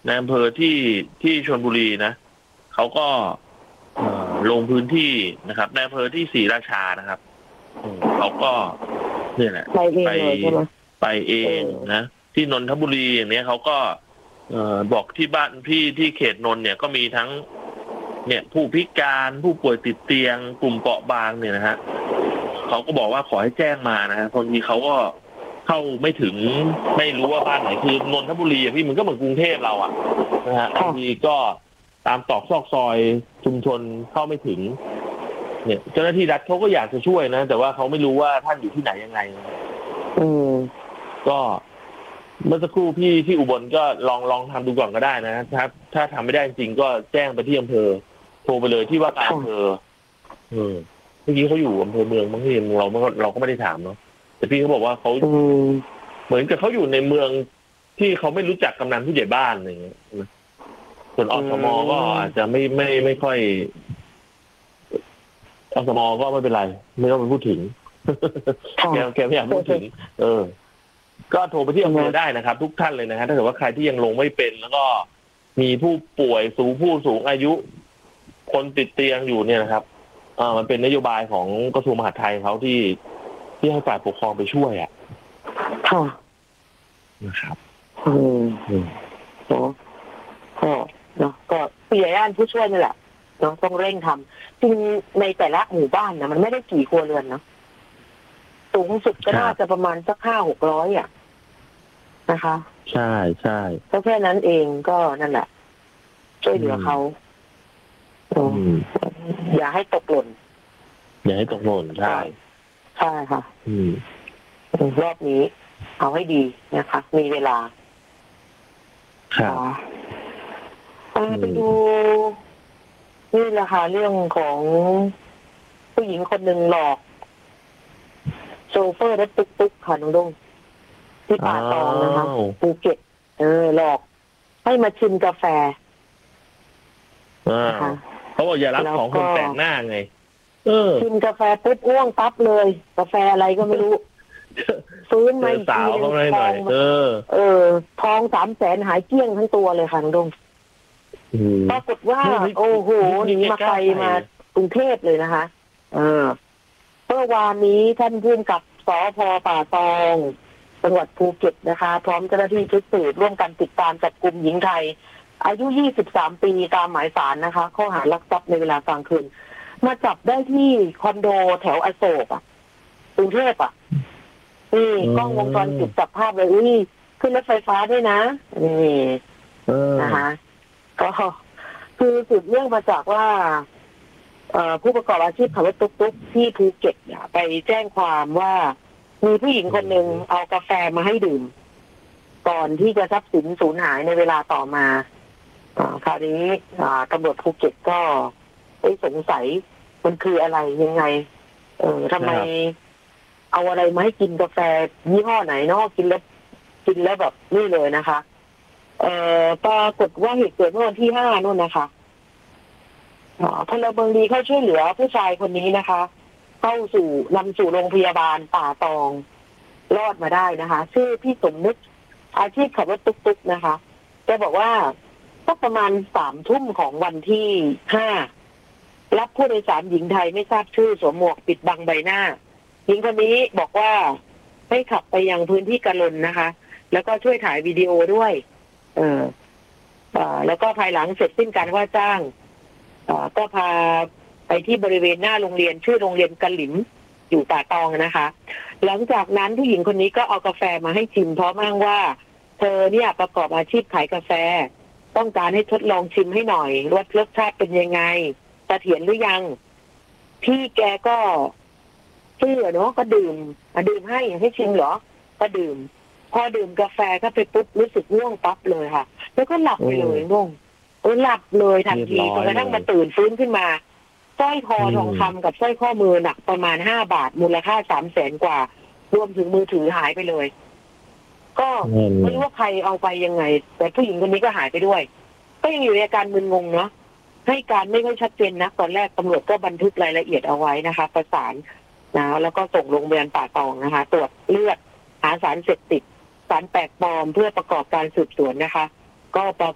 ในอำเภอที่ชลบุรีนะเขาก็ลงพื้นที่นะครับในอำเภอที่ศรีราชานะครับเขาก็เนี่ยแหละไปเองนะที่นนทบุรีอย่างนี้เขาก็บอกที่บ้านที่เขตนนท์เนี่ยก็มีทั้งเนี่ยผู้พิการผู้ป่วยติดเตียงกลุ่มเปราะบางเนี่ยนะฮะเขาก็บอกว่าขอให้แจ้งมานะฮะบางทีเขาก็เข้าไม่ถึงไม่รู้ว่าบ้านไหนคือนนทบุรีพี่มันก็เหมือนกรุงเทพเราอ่ะนะฮะบางทีก็ตามตอกซอกซอยชุมชนเข้าไม่ถึงเนี่ยเจ้าหน้าที่รัฐเขาก็อยากจะช่วยนะแต่ว่าเขาไม่รู้ว่าท่านอยู่ที่ไหนยังไงก็เมื่อสักครู่พี่ที่อุบลก็ลองทำดูก่อนก็ได้นะถ้าทำไม่ได้จริงก็แจ้งไปที่อำเภอโทรไปเลยที่ว่าการอำเภอเมื่อกี้เขาอยู่อำเภอเมืองบางทีเราก็ไม่ได้ถามเนาะแต่พี่เขาบอกว่าเขาเหมือนกับเขาอยู่ในเมืองที่เขาไม่รู้จักกำนันผู้ใหญ่บ้านอะไรอย่างเงี้ยส่วนอสมก็อาจจะไม่ค่อยอสมก็ไม่เป็นไรไม่ต้องไปพูดถึงแกไม่อยากพูดถึงก็โทรไปที่อำเภอได้นะครับทุกท่านเลยนะฮะถ้าเกิดว่าใครที่ยังลงไม่เป็นแล้วก็มีผู้ป่วยผู้สูงอายุคนติดเตียงอยู่เนี่ยนะครับมันเป็นนโยบายของกระทรวงมหาดไทยเขาที่ให้ฝ่ายปกครองไปช่วยนะครับก็ผู้ใหญ่บ้านผู้ช่วยนี่แหละต้องเร่งทำจริงในแต่ละหมู่บ้านนะมันไม่ได้กี่ครัวเรือนเนาะสูงสุดก็น่าจะประมาณสัก500-600นะคะใช่ก็แค่นั้นเองก็นั่นแหละช่วยเหลือเขาอย่าให้ตกหล่นใช่ค่ะรอบนี้เอาให้ดีนะคะมีเวลาไปดูนี่แหละค่ะเรื่องของผู้หญิงคนหนึ่งหลอกโชเฟอร์รถตุ๊กค่ะน้องดงที่ป่าตองนะคะภูเก็ตหลอกให้มาชิมกาแฟเขาบอกอย่ารับของคนแปลกหน้าไงชิมกาแฟปุ๊บอ้วงปั๊บเลยกาแฟอะไรก็ไม่รู้ฟื้นมาอีกทีทอง300,000หายเกลี้ยงทั้งตัวเลยค่ะน้องดงปรากฏว่าโอ้โหหนีมาไกลมากรุงเทพเลยนะคะเมื่อวานนี้ท่านผู้กำกับสภ.ป่าตองจังหวัดภูเก็ตนะคะพร้อมเจ้าหน้าที่ชุดสืบร่วมกันติดตามจับกุมหญิงไทยอายุ23 ปีตามหมายศาลนะคะข้อหาลักทรัพย์ในเวลากลางคืนมาจับได้ที่คอนโดแถวอโศกกรุงเทพนี่กล้องวงจรปิดจับภาพเลยขึ้นรถไฟฟ้าด้วยนะนี่นะคะก็คือสืบเนื่องมาจากว่าผู้ประกอบอาชีพขับรถตุ๊กๆที่ภูเก็ตไปแจ้งความว่ามีผู้หญิงคนหนึ่งเอากาแฟมาให้ดื่มก่อนที่จะทรัพย์สินสูญหายในเวลาต่อมาคราวนี้ตำรวจภูเก็ตก็สงสัยมันคืออะไรยังไงทำไมเอาอะไรมาให้กินกาแฟยี่ห้อไหนเนาะกินแล้วแบบนี่เลยนะคะปรากฏว่าเหตุเกิดเมื่อวันที่5นู่นนะคะพลเมืองดีเขาช่วยเหลือผู้ชายคนนี้นะคะนำสู่โรงพยาบาลป่าตองรอดมาได้นะคะชื่อพี่สมนึกอาชีพขับรถตุ๊กๆนะคะแกบอกว่าก็ประมาณ3 ทุ่มของวันที่5รับผู้โดยสารหญิงไทยไม่ทราบชื่อสวมหมวกปิดบังใบหน้าหญิงคนนี้บอกว่าให้ขับไปยังพื้นที่กะลนนะคะแล้วก็ช่วยถ่ายวิดีโอด้วยแล้วก็ภายหลังเสร็จสิ้นการว่าจ้างก็พาไปที่บริเวณหน้าโรงเรียนชื่อโรงเรียนกะหลิมอยู่ป่าตองนะคะหลังจากนั้นผู้หญิงคนนี้ก็เอากาแฟมาให้ชิมเพราะอ้างว่าเธอเนี่ยประกอบอาชีพขายกาแฟต้องการให้ทดลองชิมให้หน่อยรสชาติเป็นยังไงเสถียรหรือยังพี่แกก็เชื่อเนาะก็ดื่มให้ชิมเหรอก็ดื่มพอดื่มกาแฟก็ไปปุ๊บรู้สึกง่วงปั๊บเลยค่ะแล้วก็หลับไปเลยง่วงหลับเลยทันทีจนกระทั่งมาตื่นฟื้นขึ้นมาสร้อยคอทองคำกับสร้อยข้อมือหนักประมาณ5 บาทมูลค่า300,000 กว่ารวมถึงมือถือหายไปเลยก็ไม่รู้ว่าใครเอาไปยังไงแต่ผู้หญิงคนนี้ก็หายไปด้วยก็ยังอยู่ในอาการมึนงงเนาะให้การไม่ค่อยชัดเจนนะตอนแรกตำรวจก็บันทึกรายละเอียดเอาไว้นะคะประสานนะแล้วก็ส่งโรงพยาบาลป่าตองนะคะตรวจเลือดหาสารเสพติดสารแปลกปลอมเพื่อประกอบการสืบสวนนะคะก็ปรา